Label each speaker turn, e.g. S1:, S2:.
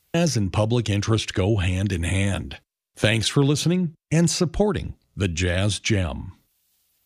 S1: Jazz and public interest go hand in hand. Thanks for listening and supporting the Jazz Gem.